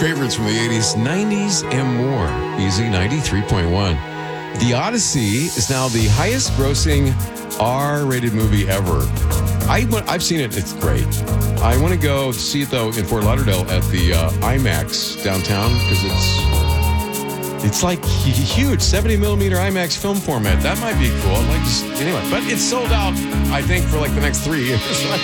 Favorites from the 80s, 90s, and more. Easy 93.1. The Odyssey is now the highest grossing R-rated movie ever. I've seen it. It's great. I want to go see it, though, in Fort Lauderdale at the IMAX downtown because it's like huge 70 millimeter IMAX film format. That might be cool. I'd like to anyway, but it's sold out, I think, for like the next 3 years.